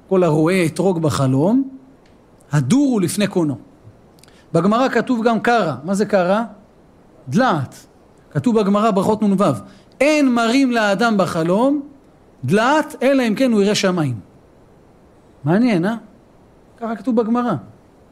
כל הרואה אתרוג בחלום, הדור הוא לפני קונו. בגמרא כתוב גם קרא. מה זה קרא? דלעת. כתוב בגמרא ברכות נ"ו, אין מרים לאדם בחלום דלעת, אלא אם כן הוא יראה שמיים. מעניין, ככה כתוב בגמרא. אמר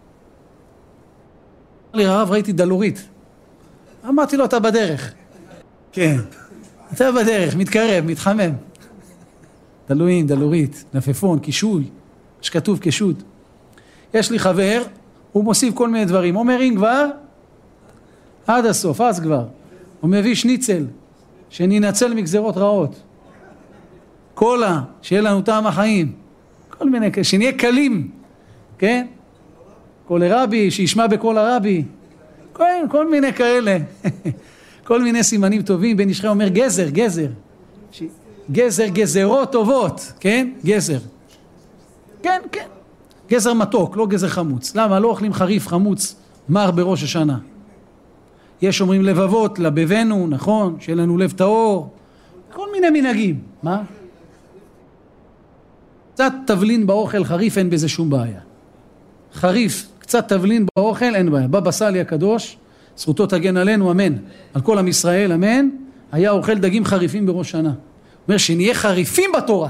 לי, הרב, ראיתי דלורית. אמרתי לו, אתה בדרך. כן, אתה בדרך, מתקרב, מתחמם. דלויים, דלורית, נפפון, קישוי, שכתוב קשות. יש לי חבר, הוא מוסיף כל מיני דברים. אומר, אם כבר, עד הסוף, אז כבר. הוא מביא שניצל, שננצל מגזרות רעות. קולה, שיהיה לנו טעם החיים. כל מיני, שנהיה קלים, כן? כל הרבי, שישמע בכל הרבי. כל מיני כאלה. כל מיני סימנים טובים. בן ישחי אומר גזר, גזר. גזר, גזרות טובות, כן? גזר. כן, כן. גזר מתוק, לא גזר חמוץ. למה? לא אוכלים חריף, חמוץ, מר בראש השנה. יש אומרים לבבות, לבבנו, נכון? שיהיה לנו לב טהור. כל מיני מנהגים. מה? קצת תבלין באוכל חריף, אין בזה שום בעיה. חריף, קצת תבלין באוכל, אין בעיה. בבא סאלי הקדוש, זכותו תגן עלינו, אמן. על כל עם ישראל, אמן. היה אוכל דגים חריפים בראש שנה. אומר שנהיה חריפים בתורה.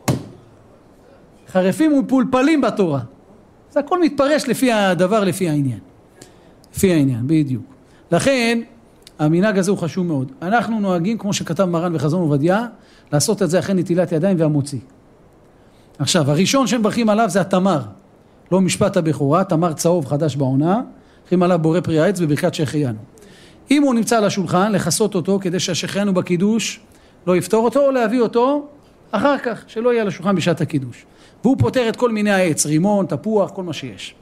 חריפים ופולפלים בתורה. זה הכל מתפרש לפי הדבר, לפי העניין. לפי העניין, בדיוק. לכן, המנהג הזה הוא חשוב מאוד. אנחנו נוהגים, כמו שכתב מרן בחזון עובדיה, לעשות את זה אחרי נטילת ידיים והמוציא. עכשיו, הראשון שמברכים עליו זה התמר. לא משפט הבכורה, תמר צהוב חדש בעונה, ברכים עליו בורא פרי העץ וברכת שהחיינו. אם הוא נמצא על השולחן, לחסות אותו כדי שהשחיינו בקידוש לא יפתור אותו, או להביא אותו אחר כך, שלא יהיה על השולחן בשעת הקידוש. והוא פותר את כל מיני העץ, רימון, תפוח, כל מה שיש.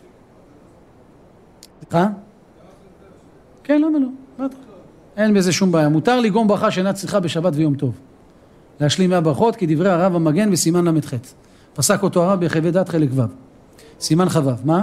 סליחה? כן, למה לא? אין בזה שום בעיה. מותר לגום ברכה שאינה צריכה בשבת ויום טוב. להשלים מהברכות, כי דברי הרב המגן בסימן למ"ח. פסק אותו הרב בחוות דעת חלק ו'. סימן חו'. מה?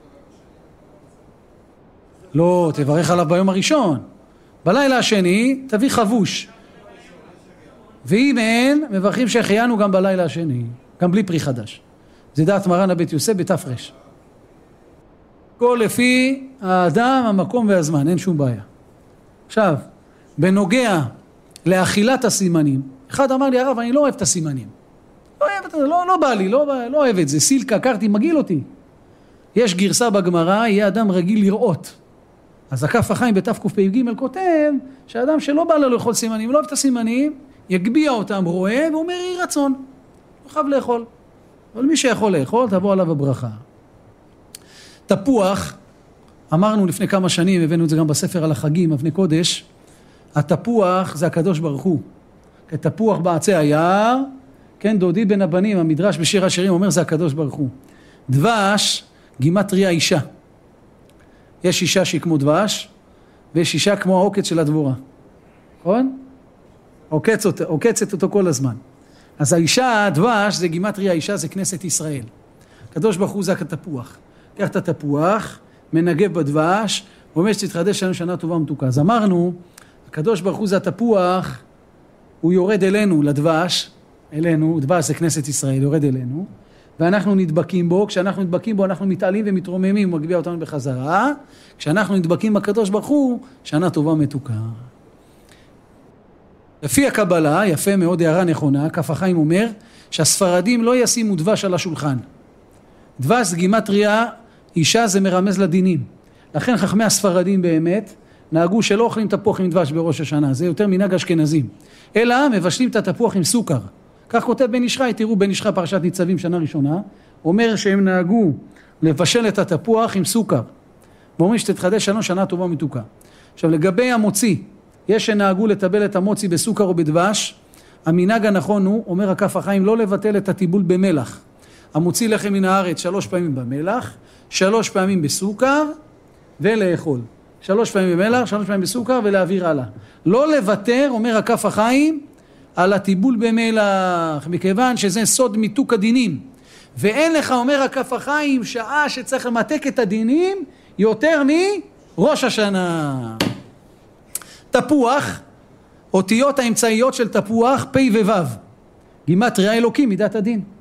לא, תברך עליו ביום הראשון. בלילה השני, תביא חבוש. ואם אין, מברכים שהחיינו גם בלילה השני. גם בלי פרי חדש. זה דעת מרן הבית יוסף בתפרש. כל לפי האדם, המקום והזמן, אין שום בעיה. עכשיו, בנוגע לאכילת הסימנים, אחד אמר לי, הרב, אני לא אוהב את הסימנים. לא אוהב את זה, לא בא לי, לא אוהב את זה. סילקה, קרתי, מגיל אותי. יש גרסה בגמרא, יהיה אדם רגיל לראות. אז הכף החיים בתקפ"ג כותב, שהאדם שלא בא לו לאכול סימנים, לא אוהב את הסימנים, יגביע אותם, רואה, ואומר, יהי רצון. לא חייב לאכול. אבל מי שיכול לאכול, תבוא עליו הברכה. תפוח, אמרנו לפני כמה שנים, הבאנו את זה גם בספר על החגים, אבני קודש, התפוח זה הקדוש ברוך הוא. כתפוח בעצי היער, כן, דודי בן הבנים, המדרש בשיר השירים אומר זה הקדוש ברוך הוא. דבש, גימטריה אישה. יש אישה שהיא כמו דבש, ויש אישה כמו העוקץ של הדבורה. נכון? עוקצת אותו כל הזמן. אז האישה, הדבש, זה גימטריה האישה, זה כנסת ישראל. הקדוש ברוך הוא זה התפוח. קח את התפוח, מנגב בדבש, ואומר שתתחדש לנו שנה טובה ומתוקה. אז אמרנו, הקדוש ברוך הוא זה התפוח, הוא יורד אלינו לדבש, אלינו, דבש זה כנסת ישראל, יורד אלינו, ואנחנו נדבקים בו, כשאנחנו נדבקים בו אנחנו מתעלים ומתרוממים, הוא מגביע אותנו בחזרה, כשאנחנו נדבקים בקדוש ברוך הוא, שנה טובה ומתוקה. לפי הקבלה, יפה מאוד, הערה נכונה, כף החיים אומר, שהספרדים לא ישימו דבש על השולחן. דבש זה גימטריה, אישה זה מרמז לדינים. לכן חכמי הספרדים באמת, נהגו שלא אוכלים תפוח עם דבש בראש השנה, זה יותר מנהג אשכנזים. אלא מבשלים את התפוח עם סוכר. כך כותב בן ישחי, תראו בן ישחי פרשת ניצבים שנה ראשונה, אומר שהם נהגו לבשל את התפוח עם סוכר. ואומרים שתתחדש לנו שנה טובה ומתוקה. עכשיו לגבי המוציא, יש שנהגו לטבל את המוציא בסוכר או בדבש, המנהג הנכון הוא, אומר הכף החיים, לא לבטל את הטיבול במלח. המוציא לחם מן הארץ 3 פעמים במלח, 3 פעמים בסוכר ולאכול. 3 פעמים במלח, 3 פעמים בסוכר ולהעביר הלאה. לא לוותר, אומר הכף החיים, על הטיבול במלח, מכיוון שזה סוד מיתוק הדינים. ואין לך, אומר הכף החיים, שעה שצריך למתק את הדינים יותר מראש השנה. תפוח, אותיות האמצעיות של תפוח, פ' וו', גימטריה אלוקים, מידת הדין.